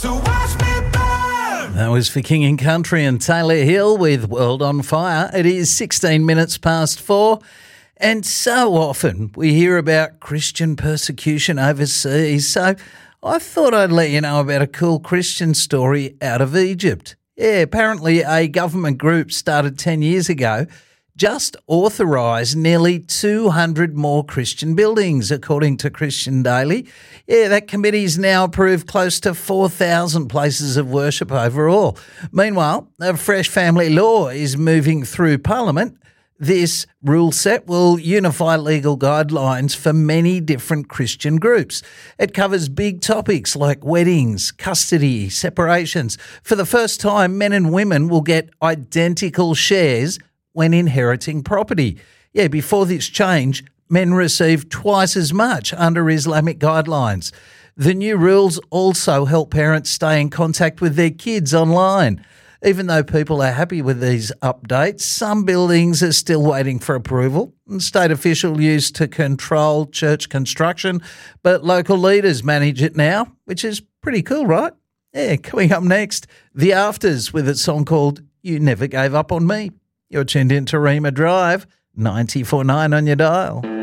So watch me burn. That was for King and Country and Taylor Hill with World on Fire. It is 16 minutes past 4. And so often we hear about Christian persecution overseas. So I thought I'd let you know about a cool Christian story out of Egypt. Yeah, apparently a government group started 10 years ago just authorised nearly 200 more Christian buildings, according to Christian Daily. Yeah, that committee's now approved close to 4,000 places of worship overall. Meanwhile, a fresh family law is moving through Parliament. This rule set will unify legal guidelines for many different Christian groups. It covers big topics like weddings, custody, separations. For the first time, men and women will get identical shares when inheriting property. Yeah, before this change, men received twice as much under Islamic guidelines. The new rules also help parents stay in contact with their kids online. Even though people are happy with these updates, some buildings are still waiting for approval. State officials used to control church construction, but local leaders manage it now, which is pretty cool, right? Yeah, coming up next, The Afters with a song called You Never Gave Up on Me. You're tuned in to Rima Drive, 94.9 on your dial.